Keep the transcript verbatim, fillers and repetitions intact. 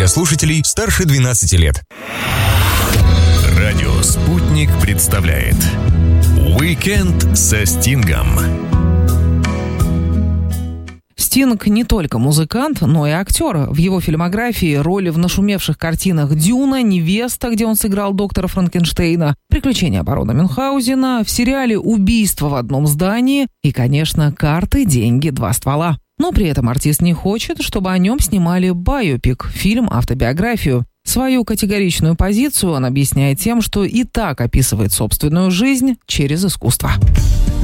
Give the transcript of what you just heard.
для слушателей старше двенадцати лет. Радио «Спутник» представляет «Уикенд со Стингом». Стинг не только музыкант, но и актер. В его фильмографии роли в нашумевших картинах «Дюна», «Невеста», где он сыграл доктора Франкенштейна, «Приключения барона Мюнхгаузена», в сериале «Убийство в одном здании» и, конечно, «Карты, деньги, два ствола». Но при этом артист не хочет, чтобы о нем снимали байопик, фильм-автобиографию. Свою категоричную позицию он объясняет тем, что и так описывает собственную жизнь через искусство.